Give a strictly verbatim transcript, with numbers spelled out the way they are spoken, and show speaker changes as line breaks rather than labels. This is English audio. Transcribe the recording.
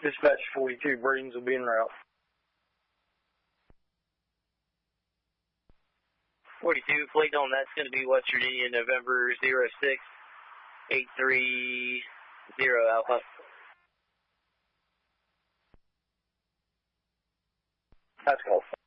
Dispatch forty-two, Breedings will be en route.
forty-two, flight on, that's going to be West Virginia, November zero six eight three zero Alpha.
That's called